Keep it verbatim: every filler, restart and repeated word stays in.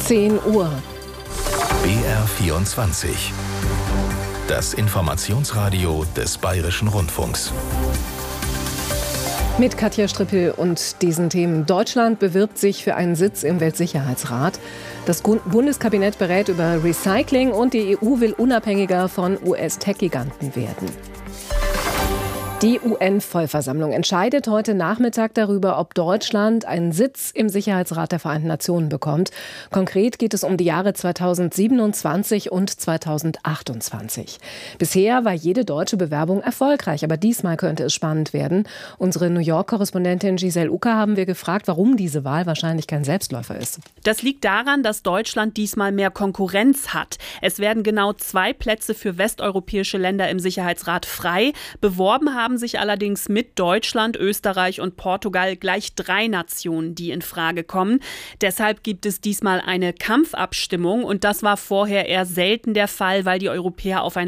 zehn Uhr. B R vierundzwanzig. Das Informationsradio des Bayerischen Rundfunks. Mit Katja Strippel und diesen Themen. Deutschland bewirbt sich für einen Sitz im Weltsicherheitsrat. Das Bundeskabinett berät über Recycling und die E U will unabhängiger von U S-Tech-Giganten werden. Die U N-Vollversammlung entscheidet heute Nachmittag darüber, ob Deutschland einen Sitz im Sicherheitsrat der Vereinten Nationen bekommt. Konkret geht es um die Jahre zweitausendsiebenundzwanzig und zweitausendachtundzwanzig. Bisher war jede deutsche Bewerbung erfolgreich, aber diesmal könnte es spannend werden. Unsere New York-Korrespondentin Giselle Ucker haben wir gefragt, warum diese Wahl wahrscheinlich kein Selbstläufer ist. Das liegt daran, dass Deutschland diesmal mehr Konkurrenz hat. Es werden genau zwei Plätze für westeuropäische Länder im Sicherheitsrat frei. Beworben haben sich allerdings mit Deutschland, Österreich und Portugal gleich drei Nationen, die in Frage kommen. Deshalb gibt es diesmal eine Kampfabstimmung und das war vorher eher selten der Fall, weil die Europäer aufeinander